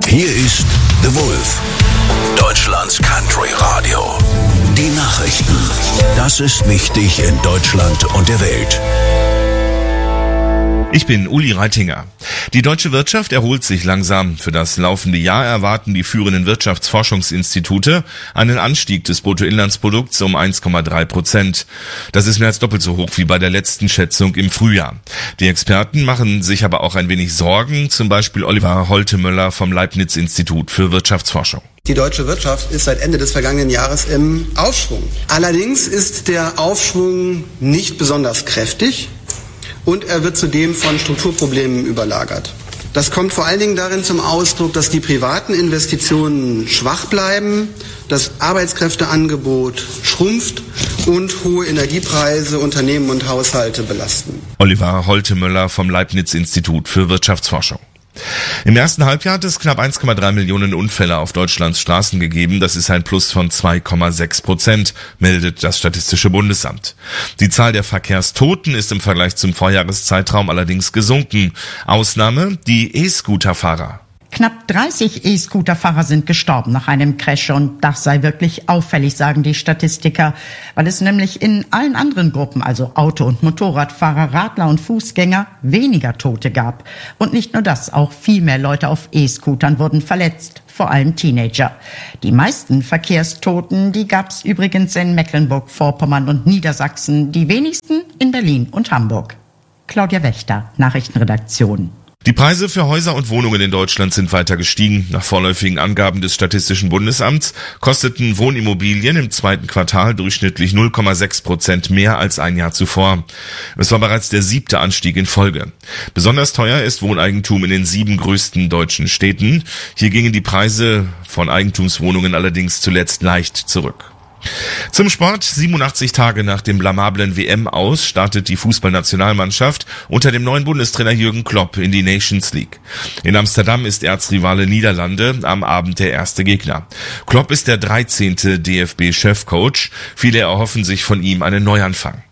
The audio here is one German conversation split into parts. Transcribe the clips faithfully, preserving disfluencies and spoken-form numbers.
Hier ist The Wolf, Deutschlands Country Radio. Die Nachrichten. Das ist wichtig in Deutschland und der Welt. Ich bin Uli Reitinger. Die deutsche Wirtschaft erholt sich langsam. Für das laufende Jahr erwarten die führenden Wirtschaftsforschungsinstitute einen Anstieg des Bruttoinlandsprodukts um eins Komma drei Prozent. Das ist mehr als doppelt so hoch wie bei der letzten Schätzung im Frühjahr. Die Experten machen sich aber auch ein wenig Sorgen, zum Beispiel Oliver Holtemöller vom Leibniz-Institut für Wirtschaftsforschung. Die deutsche Wirtschaft ist seit Ende des vergangenen Jahres im Aufschwung. Allerdings ist der Aufschwung nicht besonders kräftig. Und er wird zudem von Strukturproblemen überlagert. Das kommt vor allen Dingen darin zum Ausdruck, dass die privaten Investitionen schwach bleiben, das Arbeitskräfteangebot schrumpft und hohe Energiepreise Unternehmen und Haushalte belasten. Oliver Holtemöller vom Leibniz-Institut für Wirtschaftsforschung. Im ersten Halbjahr hat es knapp eins Komma drei Millionen Unfälle auf Deutschlands Straßen gegeben. Das ist ein Plus von zwei Komma sechs Prozent, meldet das Statistische Bundesamt. Die Zahl der Verkehrstoten ist im Vergleich zum Vorjahreszeitraum allerdings gesunken. Ausnahme die E-Scooter-Fahrer. Knapp dreißig E-Scooter-Fahrer sind gestorben nach einem Crash und das sei wirklich auffällig, sagen die Statistiker, weil es nämlich in allen anderen Gruppen, also Auto- und Motorradfahrer, Radler und Fußgänger, weniger Tote gab. Und nicht nur das, auch viel mehr Leute auf E-Scootern wurden verletzt, vor allem Teenager. Die meisten Verkehrstoten, die gab's übrigens in Mecklenburg-Vorpommern und Niedersachsen, die wenigsten in Berlin und Hamburg. Claudia Wächter, Nachrichtenredaktion. Die Preise für Häuser und Wohnungen in Deutschland sind weiter gestiegen. Nach vorläufigen Angaben des Statistischen Bundesamts kosteten Wohnimmobilien im zweiten Quartal durchschnittlich null Komma sechs Prozent mehr als ein Jahr zuvor. Es war bereits der siebte Anstieg in Folge. Besonders teuer ist Wohneigentum in den sieben größten deutschen Städten. Hier gingen die Preise von Eigentumswohnungen allerdings zuletzt leicht zurück. Zum Sport. siebenundachtzig Tage nach dem blamablen W M-Aus startet die Fußballnationalmannschaft unter dem neuen Bundestrainer Jürgen Klopp in die Nations League. In Amsterdam ist Erzrivale Niederlande am Abend der erste Gegner. Klopp ist der dreizehnte D F B-Chefcoach. Viele erhoffen sich von ihm einen Neuanfang.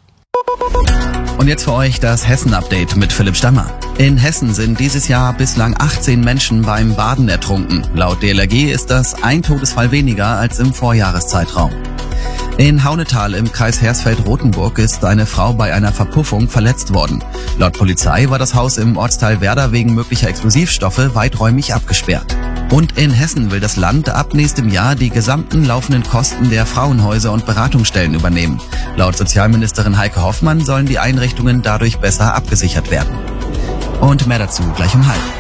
Und jetzt für euch das Hessen-Update mit Philipp Stammer. In Hessen sind dieses Jahr bislang achtzehn Menschen beim Baden ertrunken. Laut D L R G ist das ein Todesfall weniger als im Vorjahreszeitraum. In Haunetal im Kreis Hersfeld-Rotenburg ist eine Frau bei einer Verpuffung verletzt worden. Laut Polizei war das Haus im Ortsteil Werder wegen möglicher Explosivstoffe weiträumig abgesperrt. Und in Hessen will das Land ab nächstem Jahr die gesamten laufenden Kosten der Frauenhäuser und Beratungsstellen übernehmen. Laut Sozialministerin Heike Hoffmann sollen die Einrichtungen dadurch besser abgesichert werden. Und mehr dazu gleich um halb.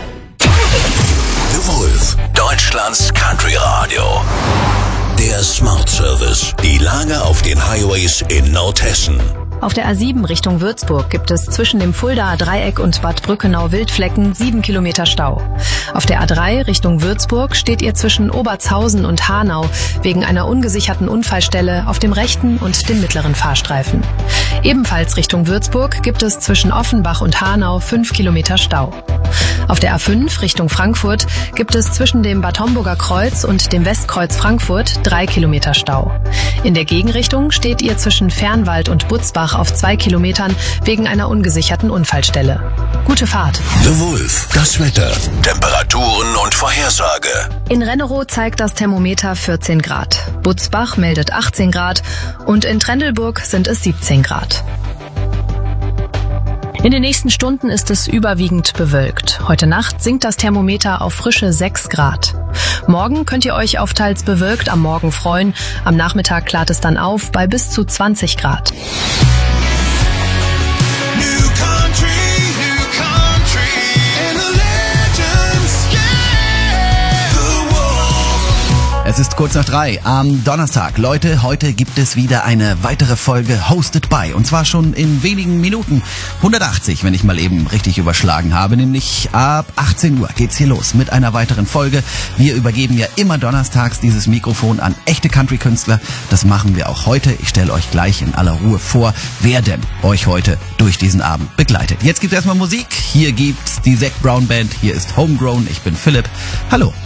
The Wolf, Deutschlands Country Radio. Der Smart Service. Die Lage auf den Highways in Nordhessen. Auf der A sieben Richtung Würzburg gibt es zwischen dem Fuldaer Dreieck und Bad Brückenau-Wildflecken sieben Kilometer Stau. Auf der A drei Richtung Würzburg steht ihr zwischen Obertshausen und Hanau wegen einer ungesicherten Unfallstelle auf dem rechten und dem mittleren Fahrstreifen. Ebenfalls Richtung Würzburg gibt es zwischen Offenbach und Hanau fünf Kilometer Stau. Auf der A fünf Richtung Frankfurt gibt es zwischen dem Bad Homburger Kreuz und dem Westkreuz Frankfurt drei Kilometer Stau. In der Gegenrichtung steht ihr zwischen Fernwald und Butzbach auf zwei Kilometern wegen einer ungesicherten Unfallstelle. Gute Fahrt. The Wolf, das Wetter, Temperaturen und Vorhersage. In Rennerow zeigt das Thermometer vierzehn Grad. Butzbach meldet achtzehn Grad und in Trendelburg sind es siebzehn Grad. In den nächsten Stunden ist es überwiegend bewölkt. Heute Nacht sinkt das Thermometer auf frische sechs Grad. Morgen könnt ihr euch auf teils bewölkt am Morgen freuen. Am Nachmittag klart es dann auf bei bis zu zwanzig Grad. Es ist kurz nach drei am Donnerstag. Leute, heute gibt es wieder eine weitere Folge Hosted by. Und zwar schon in wenigen Minuten. hundertachtzig, wenn ich mal eben richtig überschlagen habe. Nämlich ab achtzehn Uhr geht's hier los mit einer weiteren Folge. Wir übergeben ja immer donnerstags dieses Mikrofon an echte Country-Künstler. Das machen wir auch heute. Ich stelle euch gleich in aller Ruhe vor, wer denn euch heute durch diesen Abend begleitet. Jetzt gibt's erstmal Musik. Hier gibt's die Zac Brown Band. Hier ist Homegrown. Ich bin Philipp. Hallo.